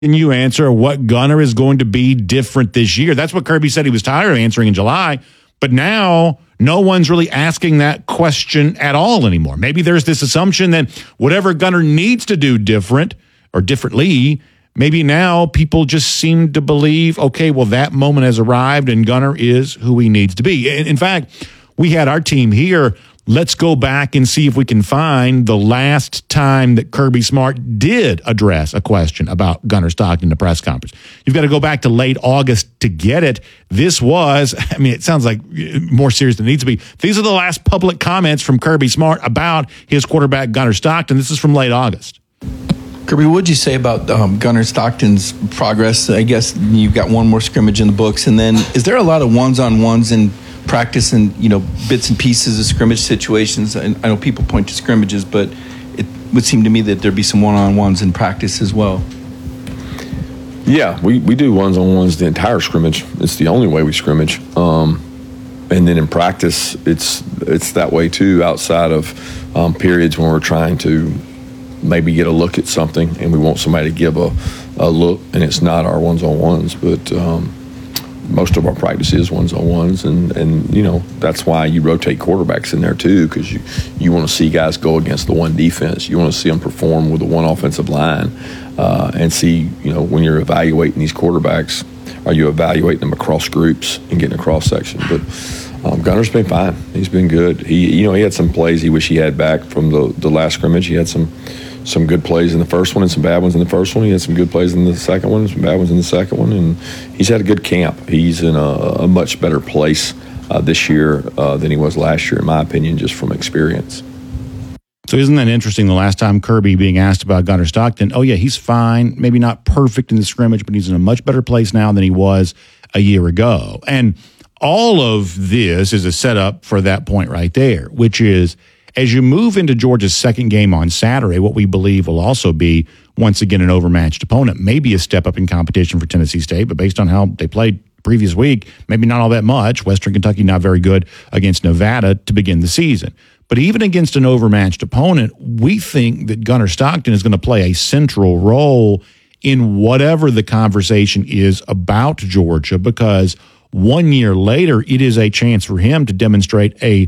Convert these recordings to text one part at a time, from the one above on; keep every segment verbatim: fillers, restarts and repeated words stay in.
Can you answer what Gunnar is going to be different this year? That's what Kirby said he was tired of answering in July. But now no one's really asking that question at all anymore. Maybe there's this assumption that whatever Gunnar needs to do different or differently, maybe now people just seem to believe, okay, well, that moment has arrived and Gunnar is who he needs to be. In fact, we had our team here. Let's go back and see if we can find the last time that Kirby Smart did address a question about Gunnar Stockton in the press conference. You've got to go back to late August to get it. This was, I mean, it sounds like more serious than it needs to be. These are the last public comments from Kirby Smart about his quarterback, Gunnar Stockton. This is from late August. Kirby, what would you say about um, Gunnar Stockton's progress? I guess you've got one more scrimmage in the books. And then is there a lot of ones-on-ones in practice and, you know, bits and pieces of scrimmage situations? And I know people point to scrimmages, but it would seem to me that there'd be some one-on-ones in practice as well. Yeah, we, we do ones-on-ones the entire scrimmage. It's the only way we scrimmage. Um, and then in practice, it's it's that way too, outside of um, periods when we're trying to maybe get a look at something and we want somebody to give a, a look, and it's not our ones-on-ones, but um, most of our practice is ones-on-ones, and, and you know, that's why you rotate quarterbacks in there too, because you, you want to see guys go against the one defense. You want to see them perform with the one offensive line, uh, and see, you know, when you're evaluating these quarterbacks, are you evaluating them across groups and getting a cross-section? But um, Gunnar's been fine. He's been good. He, you know, he had some plays he wish he had back from the, the last scrimmage. He had some some good plays in the first one and some bad ones in the first one. He had some good plays in the second one and some bad ones in the second one. And he's had a good camp. He's in a, a much better place uh, this year uh, than he was last year, in my opinion, just from experience. So isn't that interesting? The last time Kirby being asked about Gunnar Stockton, oh, yeah, he's fine. Maybe not perfect in the scrimmage, but he's in a much better place now than he was a year ago. And all of this is a setup for that point right there, which is, as you move into Georgia's second game on Saturday, what we believe will also be, once again, an overmatched opponent, maybe a step up in competition for Tennessee State, but based on how they played previous week, maybe not all that much. Western Kentucky not very good against Nevada to begin the season. But even against an overmatched opponent, we think that Gunnar Stockton is going to play a central role in whatever the conversation is about Georgia, because one year later, it is a chance for him to demonstrate a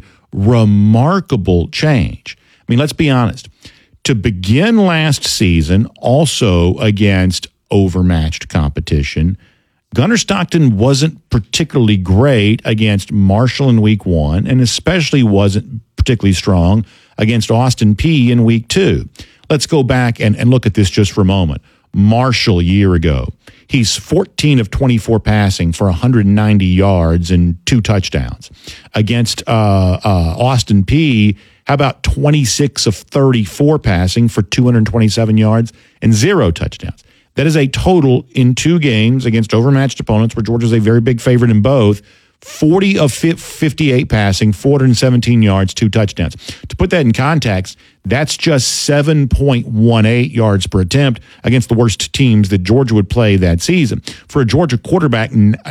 remarkable change. I mean, let's be honest. To begin last season, also against overmatched competition, Gunnar Stockton wasn't particularly great against Marshall in week one, and especially wasn't particularly strong against Austin Peay in week two. Let's go back and, and look at this just for a moment. Marshall a year ago, he's fourteen of twenty-four passing for one hundred ninety yards and two touchdowns. Against uh, uh, Austin Peay, how about twenty-six of thirty-four passing for two hundred twenty-seven yards and zero touchdowns? That is a total in two games against overmatched opponents, where Georgia's a very big favorite in both, forty of fifty-eight passing, four hundred seventeen yards, two touchdowns. To put that in context, that's just seven point one eight yards per attempt against the worst teams that Georgia would play that season. For a Georgia quarterback,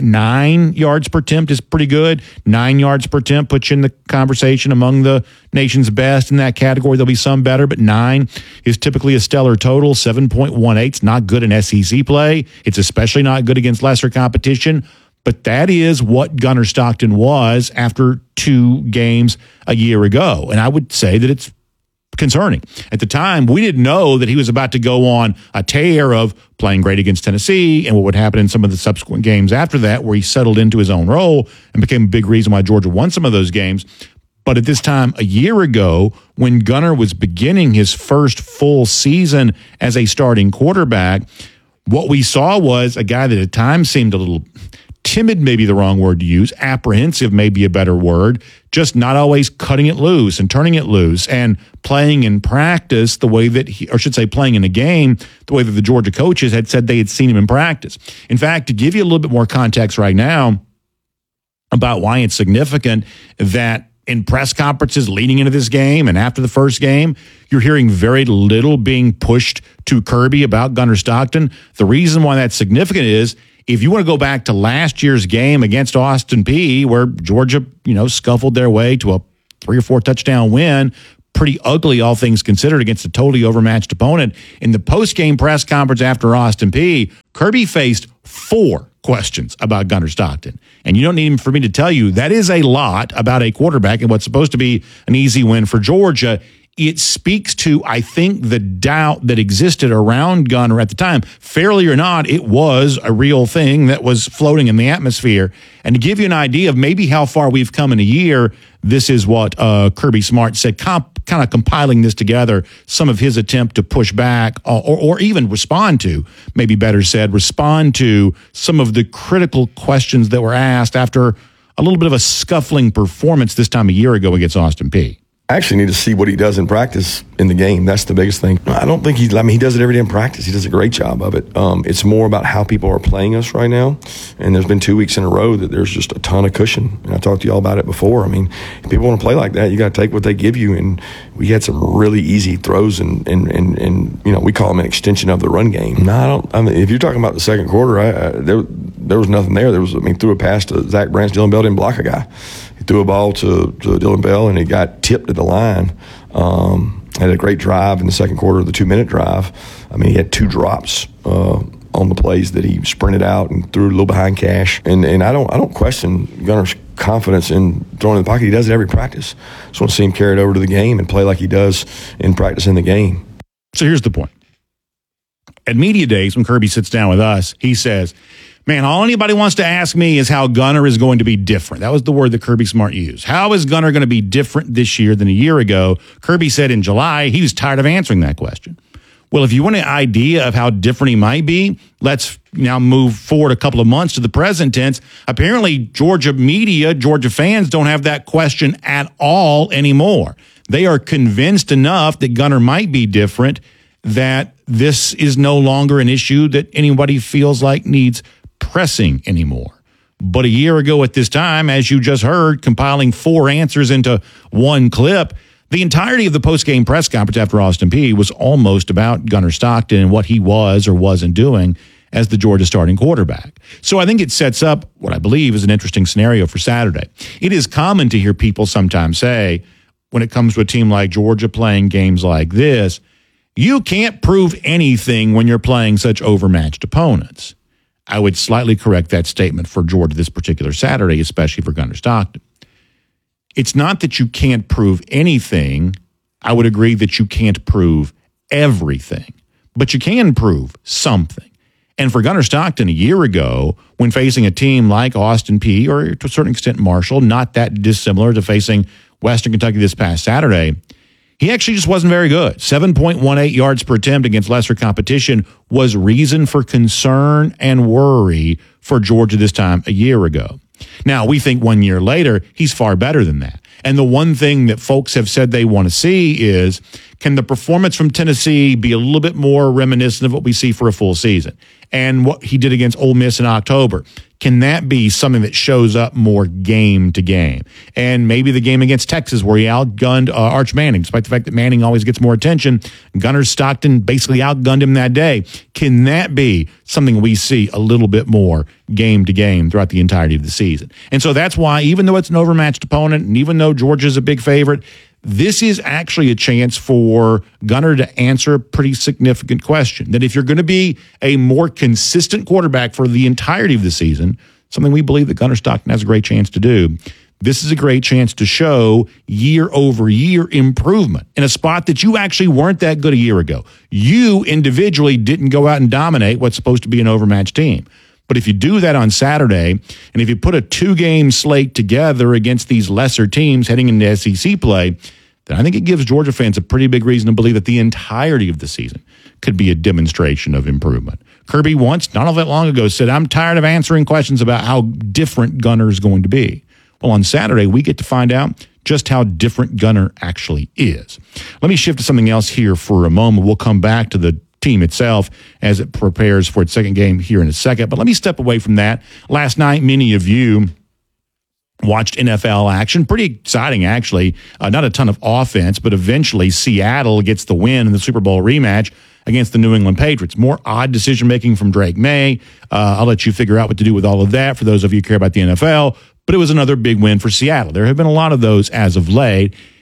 nine yards per attempt is pretty good. Nine yards per attempt puts you in the conversation among the nation's best in that category. There'll be some better, but nine is typically a stellar total. seven point one eight is not good in S E C play. It's especially not good against lesser competition. But that is what Gunnar Stockton was after two games a year ago. And I would say that it's concerning. At the time, we didn't know that he was about to go on a tear of playing great against Tennessee and what would happen in some of the subsequent games after that, where he settled into his own role and became a big reason why Georgia won some of those games. But at this time a year ago, when Gunnar was beginning his first full season as a starting quarterback, what we saw was a guy that at times seemed a little timid, maybe the wrong word to use, apprehensive may be a better word, just not always cutting it loose and turning it loose and playing in practice the way that he, or should say playing in a game the way that the Georgia coaches had said they had seen him in practice. In fact, to give you a little bit more context right now about why it's significant that in press conferences leading into this game and after the first game, you're hearing very little being pushed to Kirby about Gunnar Stockton. The reason why that's significant is, if you want to go back to last year's game against Austin Peay, where Georgia, you know, scuffled their way to a three or four touchdown win, pretty ugly, all things considered, against a totally overmatched opponent. In the post-game press conference after Austin Peay, Kirby faced four questions about Gunnar Stockton. And you don't need for me to tell you that is a lot about a quarterback and what's supposed to be an easy win for Georgia. It speaks to, I think, the doubt that existed around Gunnar at the time. Fairly or not, it was a real thing that was floating in the atmosphere. And to give you an idea of maybe how far we've come in a year, this is what uh, Kirby Smart said, comp- kind of compiling this together, some of his attempt to push back or, or, or even respond to, maybe better said, respond to some of the critical questions that were asked after a little bit of a scuffling performance this time a year ago against Austin Peay. I actually need to see what he does in practice in the game. That's the biggest thing. I don't think he's, I mean, he does it every day in practice. He does a great job of it. Um, it's more about how people are playing us right now. And there's been two weeks in a row that there's just a ton of cushion. And I talked to you all about it before. I mean, if people want to play like that, you got to take what they give you. And we had some really easy throws and, and, and, and you know, we call them an extension of the run game. No, I don't, I mean, if you're talking about the second quarter, I, I, there, there was nothing there. There was, I mean, threw a pass to Zach Branch, Dylan Bell didn't block a guy. He threw a ball to, to Dylan Bell, and it got tipped at the line. Um, had a great drive in the second quarter, the two-minute drive. I mean, he had two drops uh, on the plays that he sprinted out and threw a little behind cash. And and I don't I don't question Gunnar's confidence in throwing in the pocket. He does it every practice. Just want to see him carry it over to the game and play like he does in practice in the game. So here's the point. At media days, when Kirby sits down with us, he says, man, all anybody wants to ask me is how Gunnar is going to be different. That was the word that Kirby Smart used. How is Gunnar going to be different this year than a year ago? Kirby said in July he was tired of answering that question. Well, if you want an idea of how different he might be, let's now move forward a couple of months to the present tense. Apparently, Georgia media, Georgia fans don't have that question at all anymore. They are convinced enough that Gunnar might be different that this is no longer an issue that anybody feels like needs pressing anymore. But a year ago at this time, as you just heard, compiling four answers into one clip, the entirety of the post-game press conference after Austin Peay was almost about Gunnar Stockton and what he was or wasn't doing as the Georgia starting quarterback. So I think it sets up what I believe is an interesting scenario for Saturday. It is common to hear people sometimes say, when it comes to a team like Georgia playing games like this, you can't prove anything when you're playing such overmatched opponents. I would slightly correct that statement for Georgia this particular Saturday, especially for Gunnar Stockton. It's not that you can't prove anything. I would agree that you can't prove everything, but you can prove something. And for Gunnar Stockton a year ago, when facing a team like Austin Peay, or to a certain extent Marshall, not that dissimilar to facing Western Kentucky this past Saturday, he actually just wasn't very good. seven point one eight yards per attempt against lesser competition was reason for concern and worry for Georgia this time a year ago. Now, we think one year later, he's far better than that. And the one thing that folks have said they want to see is, can the performance from Tennessee be a little bit more reminiscent of what we see for a full season? And what he did against Ole Miss in October, can that be something that shows up more game to game? And maybe the game against Texas where he outgunned uh, Arch Manning, despite the fact that Manning always gets more attention, Gunnar Stockton basically outgunned him that day. Can that be something we see a little bit more game to game throughout the entirety of the season? And so that's why, even though it's an overmatched opponent, and even though Georgia's a big favorite, this is actually a chance for Gunnar to answer a pretty significant question. That if you're going to be a more consistent quarterback for the entirety of the season, something we believe that Gunnar Stockton has a great chance to do, this is a great chance to show year-over-year improvement in a spot that you actually weren't that good a year ago. You individually didn't go out and dominate what's supposed to be an overmatched team. But if you do that on Saturday, and if you put a two-game slate together against these lesser teams heading into S E C play, then I think it gives Georgia fans a pretty big reason to believe that the entirety of the season could be a demonstration of improvement. Kirby once, not all that long ago, said, I'm tired of answering questions about how different Gunnar is going to be. Well, on Saturday, we get to find out just how different Gunnar actually is. Let me shift to something else here for a moment. We'll come back to the team itself as it prepares for its second game here in a second. But let me step away from that. Last night, many of you watched N F L action. Pretty exciting, actually. Uh, not a ton of offense, but eventually Seattle gets the win in the Super Bowl rematch against the New England Patriots. More odd decision-making from Drake May. Uh, I'll let you figure out what to do with all of that for those of you who care about the N F L. But it was another big win for Seattle. There have been a lot of those as of late.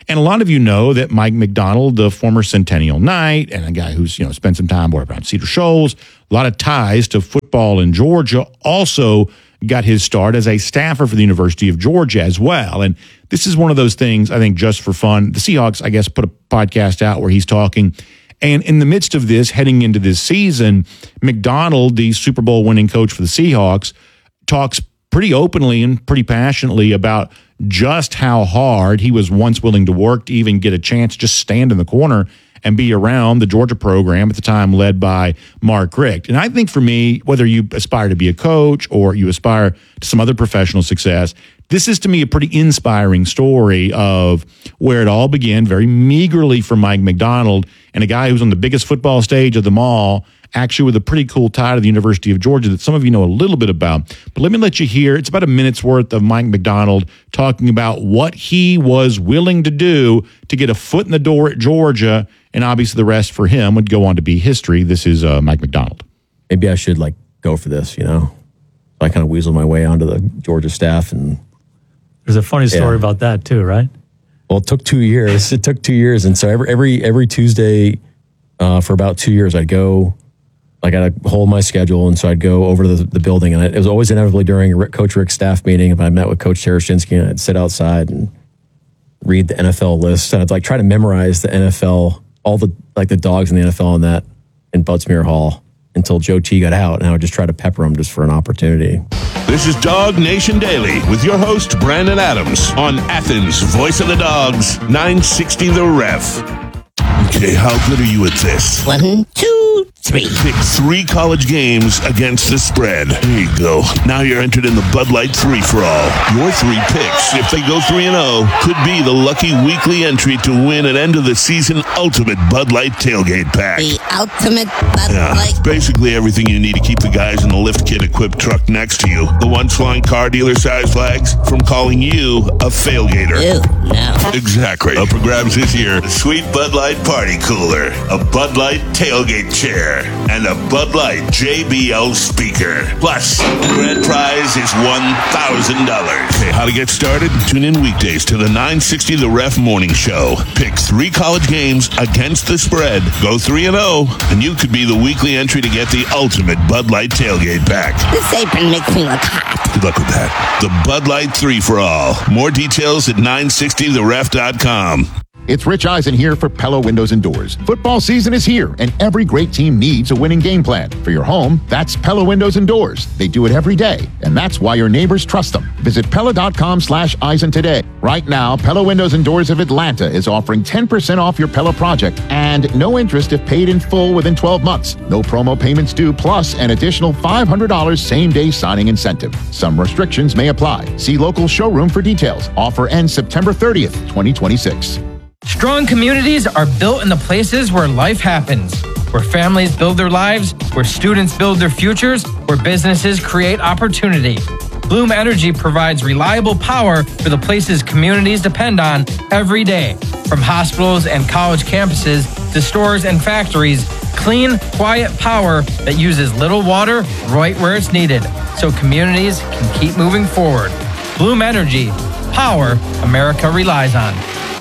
And a lot of you know that Mike Macdonald, the former Centennial Knight and a guy who's, you know, spent some time around Cedar Shoals, a lot of ties to football in Georgia, also got his start as a staffer for the University of Georgia as well. And this is one of those things, I think, just for fun. The Seahawks, I guess, put a podcast out where he's talking. And in the midst of this, heading into this season, Macdonald, the Super Bowl winning coach for the Seahawks, talks pretty openly and pretty passionately about just how hard he was once willing to work to even get a chance to just stand in the corner and be around the Georgia program at the time led by Mark Richt. And I think for me, whether you aspire to be a coach or you aspire to some other professional success, this is to me a pretty inspiring story of where it all began very meagerly for Mike Macdonald and a guy who's on the biggest football stage of them all, actually with a pretty cool tie to the University of Georgia that some of you know a little bit about. But let me let you hear, it's about a minute's worth of Mike Macdonald talking about what he was willing to do to get a foot in the door at Georgia, and obviously the rest for him would go on to be history. This is uh, Mike Macdonald. Maybe I should like go for this, you know? I kind of weaseled my way onto the Georgia staff. And there's a funny story yeah. about that too, right? Well, it took two years. It took two years. And so every every, every Tuesday uh, for about two years, I'd go, like I'd hold my schedule. And so I'd go over to the, the building. And I, it was always inevitably during a Coach Rick's staff meeting. If I met with Coach Tereshinski, and I'd sit outside and read the N F L list. And I'd like try to memorize the N F L, all the like the dogs in the N F L in that in Budsmere Hall until Joe T got out. And I would just try to pepper him just for an opportunity. This is Dog Nation Daily with your host, Brandon Adams, on Athens, voice of the Dogs, nine sixty The Ref. Okay, how good are you at this? One, two, three. Pick three college games against the spread. There you go. Now you're entered in the Bud Light three-for-all. Your three picks, if they go three and oh, could be the lucky weekly entry to win an end-of-the-season ultimate Bud Light tailgate pack. The ultimate Bud Yeah, Light. basically everything you need to keep the guys in the lift kit equipped truck next to you. The ones flying car dealer size flags from calling you a failgater. Ew, no. Exactly. Up for grabs this year, a sweet Bud Light party cooler, a Bud Light tailgate chair, and a Bud Light J B L speaker. Plus, the grand prize is one thousand dollars. Okay, how to get started? Tune in weekdays to the nine sixty The Ref Morning Show. Pick three college games against the spread. Go three and oh, and you could be the weekly entry to get the ultimate Bud Light tailgate pack. This apron makes me look hot. Good luck with that. The Bud Light three for all. More details at nine sixty the ref dot com. It's Rich Eisen here for Pella Windows and Doors. Football season is here, and every great team needs a winning game plan. For your home, that's Pella Windows and Doors. They do it every day, and that's why your neighbors trust them. Visit Pella.com slash Eisen today. Right now, Pella Windows and Doors of Atlanta is offering ten percent off your Pella project and no interest if paid in full within twelve months. No promo payments due, plus an additional five hundred dollars same-day signing incentive. Some restrictions may apply. See local showroom for details. Offer ends September thirtieth, twenty twenty-six. Strong communities are built in the places where life happens, where families build their lives, where students build their futures, where businesses create opportunity. Bloom Energy provides reliable power for the places communities depend on every day. From hospitals and college campuses to stores and factories, clean, quiet power that uses little water right where it's needed, so communities can keep moving forward. Bloom Energy, power America relies on.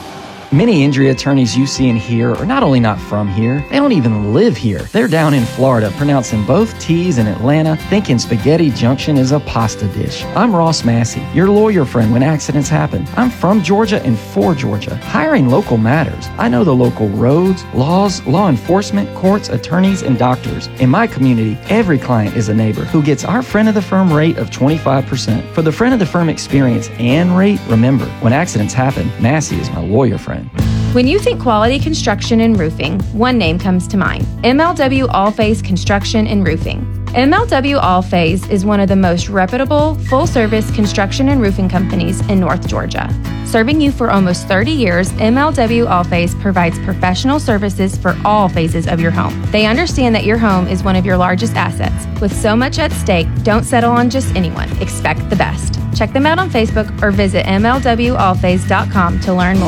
Many injury attorneys you see and hear are not only not from here, they don't even live here. They're down in Florida, pronouncing both T's in Atlanta, thinking Spaghetti Junction is a pasta dish. I'm Ross Massey, your lawyer friend when accidents happen. I'm from Georgia and for Georgia. Hiring local matters. I know the local roads, laws, law enforcement, courts, attorneys, and doctors. In my community, every client is a neighbor who gets our friend of the firm rate of twenty-five percent. For the friend of the firm experience and rate, remember, when accidents happen, Massey is my lawyer friend. When you think quality construction and roofing, one name comes to mind: M L W All-Phase Construction and Roofing. M L W All-Phase is one of the most reputable, full-service construction and roofing companies in North Georgia. Serving you for almost thirty years, M L W All-Phase provides professional services for all phases of your home. They understand that your home is one of your largest assets. With so much at stake, don't settle on just anyone. Expect the best. Check them out on Facebook or visit M L W all phase dot com to learn more.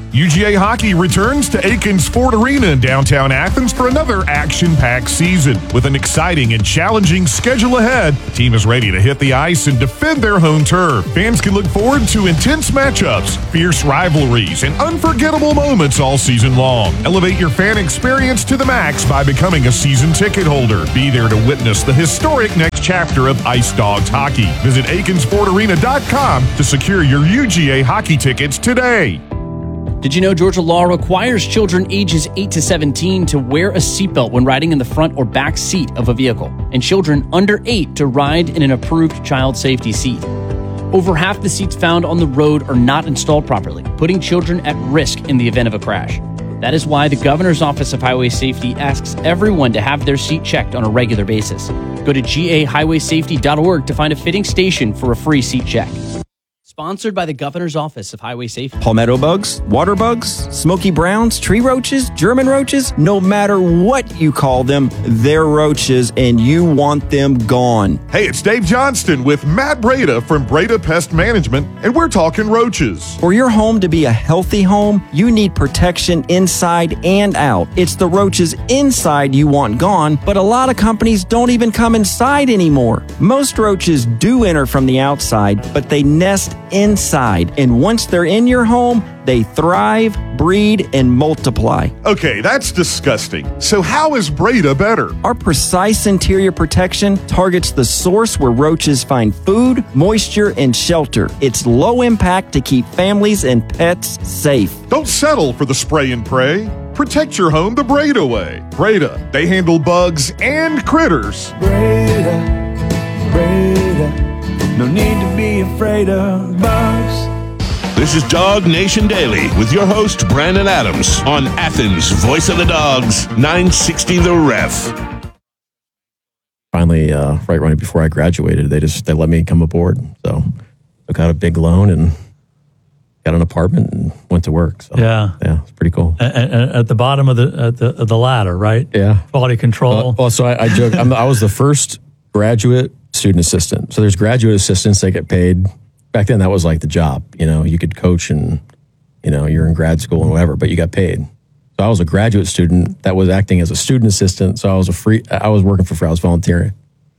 U G A Hockey returns to Aikens Ford Arena in downtown Athens for another action-packed season. With an exciting and challenging schedule ahead, the team is ready to hit the ice and defend their home turf. Fans can look forward to intense matchups, fierce rivalries, and unforgettable moments all season long. Elevate your fan experience to the max by becoming a season ticket holder. Be there to witness the historic next chapter of Ice Dogs hockey. Visit Aikens Ford Arena dot com to secure your U G A hockey tickets today. Did you know Georgia law requires children ages eight to seventeen to wear a seatbelt when riding in the front or back seat of a vehicle, and children under eight to ride in an approved child safety seat? Over half the seats found on the road are not installed properly, putting children at risk in the event of a crash. That is why the Governor's Office of Highway Safety asks everyone to have their seat checked on a regular basis. Go to G A highway safety dot org to find a fitting station for a free seat check. Sponsored by the Governor's Office of Highway Safety. Palmetto bugs, water bugs, smoky browns, tree roaches, German roaches, no matter what you call them, they're roaches and you want them gone. Hey, it's Dave Johnston with Matt Breda from Breda Pest Management, and we're talking roaches. For your home to be a healthy home, you need protection inside and out. It's the roaches inside you want gone, but a lot of companies don't even come inside anymore. Most roaches do enter from the outside, but they nest inside, and once they're in your home, they thrive, breed, and multiply. Okay, that's disgusting. So how is Breda better? Our precise interior protection targets the source where roaches find food, moisture, and shelter. It's low impact to keep families and pets safe. Don't settle for the spray and pray. Protect your home the Breda way. Breda, they handle bugs and critters. Breda, Breda. No need to be afraid of bugs. This is Dog Nation Daily with your host, Brandon Adams, on Athens' Voice of the Dogs, nine sixty The Ref. Finally, uh, right right before I graduated, they just they let me come aboard. So took out a big loan and got an apartment and went to work. So, yeah, yeah, it's pretty cool. And, and at the bottom of the at the, of the ladder, right? Yeah, quality control. Uh, well, so I, I joke. I'm, I was the first graduate student assistant. So there's graduate assistants that get paid. Back then, that was like the job. You know, you could coach and, you know, you're in grad school and whatever, but you got paid. So I was a graduate student that was acting as a student assistant. So I was a free, I was working for free. I was volunteering.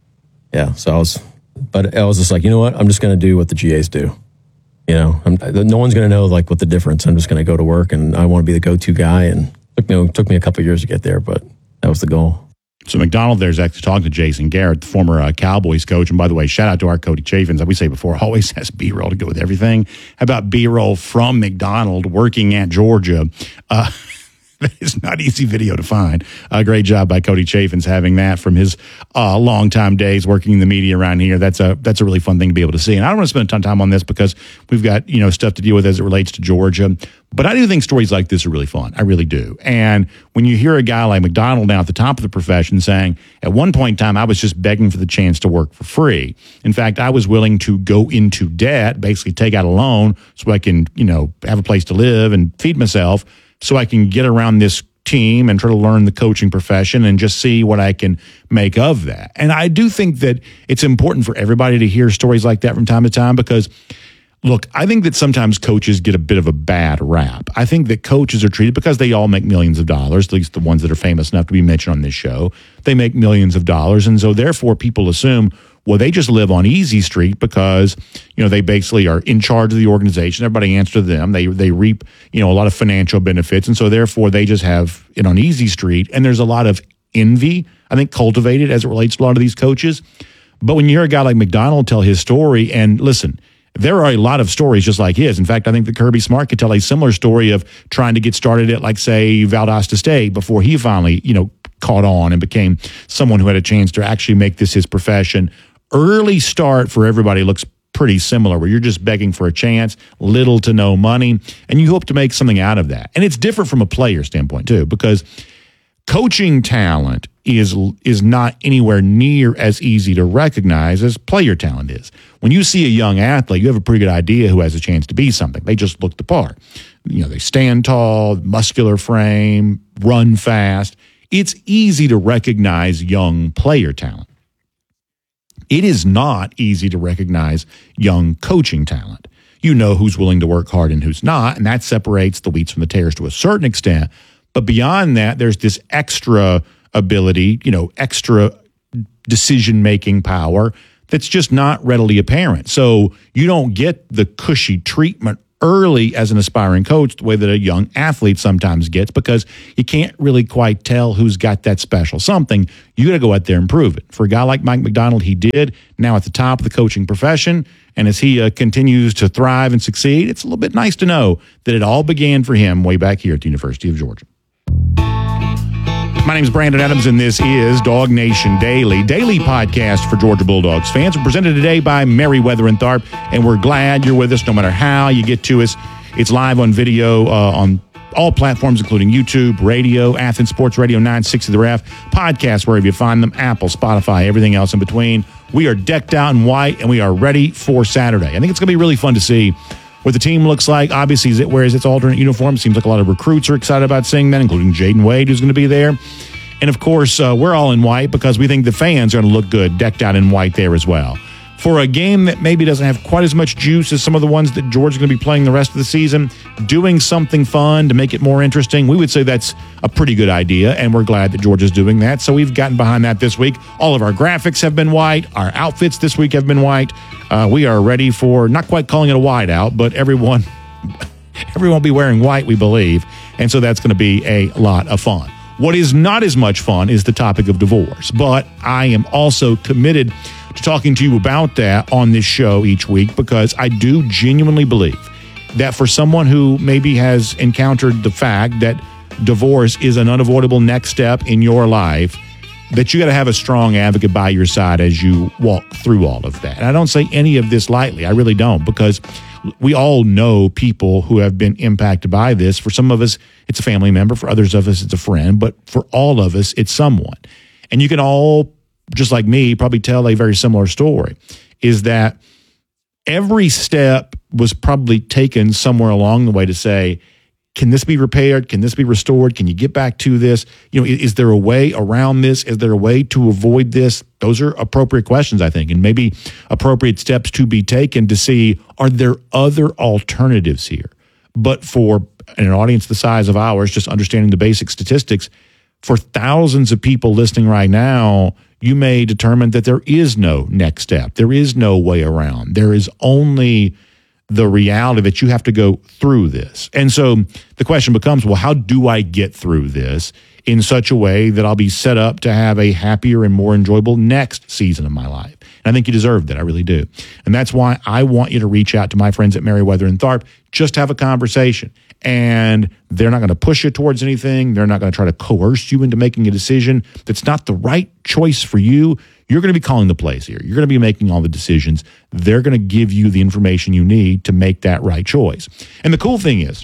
Yeah. So I was, but I was just like, you know what? I'm just going to do what the G As do. You know, I'm, no one's going to know like what the difference. I'm just going to go to work and I want to be the go-to guy. And it took me, it took me a couple of years to get there, but that was the goal. So McDonald there's actually talking to Jason Garrett, the former uh, Cowboys coach. And by the way, shout out to our Cody Chaffins. Like we say before, always has B-roll to go with everything. How about B-roll from McDonald working at Georgia? Uh, it's not easy video to find. A uh, great job by Cody Chaffins having that from his uh, longtime days working in the media around here. That's a that's a really fun thing to be able to see. And I don't want to spend a ton of time on this because we've got you know stuff to deal with as it relates to Georgia. But I do think stories like this are really fun. I really do. And when you hear a guy like McDonald now at the top of the profession saying, at one point in time, I was just begging for the chance to work for free. In fact, I was willing to go into debt, basically take out a loan so I can, you know, have a place to live and feed myself so I can get around this team and try to learn the coaching profession and just see what I can make of that. And I do think that it's important for everybody to hear stories like that from time to time because look, I think that sometimes coaches get a bit of a bad rap. I think that coaches are treated because they all make millions of dollars, at least the ones that are famous enough to be mentioned on this show. They make millions of dollars. And so therefore people assume, well, they just live on easy street because, you know, they basically are in charge of the organization. Everybody answers to them. They they reap, you know, a lot of financial benefits. And so therefore they just have it on easy street. And there's a lot of envy, I think, cultivated as it relates to a lot of these coaches. But when you hear a guy like McDonald tell his story, and listen, there are a lot of stories just like his. In fact, I think that Kirby Smart could tell a similar story of trying to get started at, like, say, Valdosta State before he finally, you know, caught on and became someone who had a chance to actually make this his profession. Early start for everybody looks pretty similar, where you're just begging for a chance, little to no money, and you hope to make something out of that. And it's different from a player standpoint, too, because coaching talent is is not anywhere near as easy to recognize as player talent is. When you see a young athlete, you have a pretty good idea who has a chance to be something. They just look the part. You know, they stand tall, muscular frame, run fast. It's easy to recognize young player talent. It is not easy to recognize young coaching talent. you know who's willing to work hard and who's not, and that separates the wheats from the tares to a certain extent. But beyond that, there's this extra ability, you know, extra decision-making power that's just not readily apparent. So you don't get the cushy treatment early as an aspiring coach the way that a young athlete sometimes gets, because you can't really quite tell who's got that special something. You got to go out there and prove it. For a guy like Mike Macdonald, he did, now at the top of the coaching profession. And as he uh, continues to thrive and succeed, it's a little bit nice to know that it all began for him way back here at the University of Georgia. My name is Brandon Adams, and this is Dog Nation Daily, daily podcast for Georgia Bulldogs fans. We're presented today by Merriweather and Tharp, and we're glad you're with us no matter how you get to us. It's live on video uh, on all platforms, including YouTube, radio, Athens Sports Radio nine sixty The Ref, podcasts wherever you find them, Apple, Spotify, everything else in between. We are decked out in white, and we are ready for Saturday. I think it's going to be really fun to see what the team looks like. Obviously, as it wears its alternate uniform, seems like a lot of recruits are excited about seeing that, including Jaden Wade, who's going to be there. And, of course, uh, we're all in white because we think the fans are going to look good, decked out in white there as well. For a game that maybe doesn't have quite as much juice as some of the ones that Georgia's going to be playing the rest of the season, doing something fun to make it more interesting, we would say that's a pretty good idea, and we're glad that Georgia's doing that. So we've gotten behind that this week. All of our graphics have been white. Our outfits this week have been white. Uh, we are ready for, not quite calling it a whiteout, but everyone, everyone will be wearing white, we believe, and so that's going to be a lot of fun. What is not as much fun is the topic of divorce, but I am also committed to talking to you about that on this show each week, because I do genuinely believe that for someone who maybe has encountered the fact that divorce is an unavoidable next step in your life, that you got to have a strong advocate by your side as you walk through all of that. And I don't say any of this lightly. I really don't, because we all know people who have been impacted by this. For some of us, it's a family member. For others of us, it's a friend. But for all of us, it's someone. And you can all, just like me, probably tell a very similar story, is that every step was probably taken somewhere along the way to say, can this be repaired? Can this be restored? Can you get back to this? You know, is, is there a way around this? Is there a way to avoid this? Those are appropriate questions, I think, and maybe appropriate steps to be taken to see, are there other alternatives here? But for an audience the size of ours, just understanding the basic statistics, for thousands of people listening right now, you may determine that there is no next step. There is no way around. There is only the reality that you have to go through this. And so the question becomes, well, how do I get through this in such a way that I'll be set up to have a happier and more enjoyable next season of my life? And I think you deserve that. I really do. And that's why I want you to reach out to my friends at Merriweather and Tharp. Just have a conversation. And they're not going to push you towards anything. They're not going to try to coerce you into making a decision that's not the right choice for you. You're going to be calling the plays here. You're going to be making all the decisions. They're going to give you the information you need to make that right choice. And the cool thing is,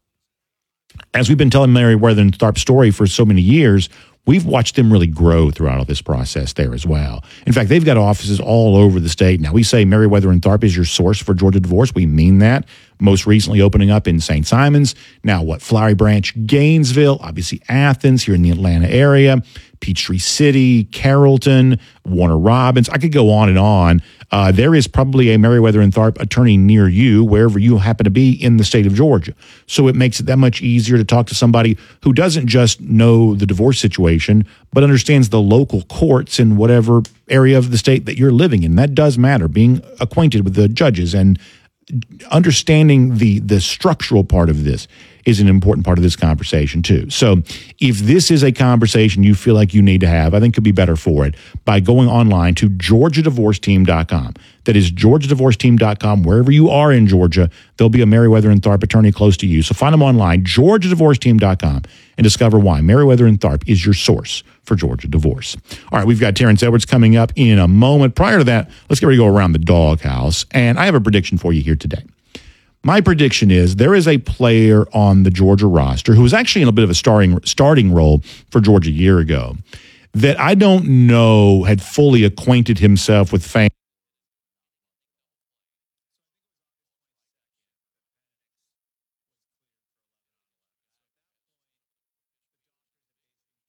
as we've been telling Merriweather and Tharp's story for so many years, we've watched them really grow throughout all this process there as well. In fact, they've got offices all over the state. Now, we say Merriweather and Tharp is your source for Georgia divorce. We mean that. Most recently opening up in Saint Simons. Now, what, Flowery Branch, Gainesville, obviously Athens here in the Atlanta area, Peachtree City, Carrollton, Warner Robins. I could go on and on. Uh, there is probably a Merriweather and Tharp attorney near you, wherever you happen to be in the state of Georgia. So it makes it that much easier to talk to somebody who doesn't just know the divorce situation, but understands the local courts in whatever area of the state that you're living in. That does matter, being acquainted with the judges and understanding the the structural part of this is an important part of this conversation too. So if this is a conversation you feel like you need to have, I think could be better for it by going online to georgia divorce team dot com. That is georgia divorce team dot com. Wherever you are in Georgia, there'll be a Merriweather and Tharp attorney close to you. So find them online, georgia divorce team dot com, and discover why Merriweather and Tharp is your source for Georgia divorce. All right, we've got Terrence Edwards coming up in a moment. Prior to that, let's get ready to go around the doghouse. And I have a prediction for you here today. My prediction is there is a player on the Georgia roster who was actually in a bit of a starting starting role for Georgia a year ago that I don't know had fully acquainted himself with fans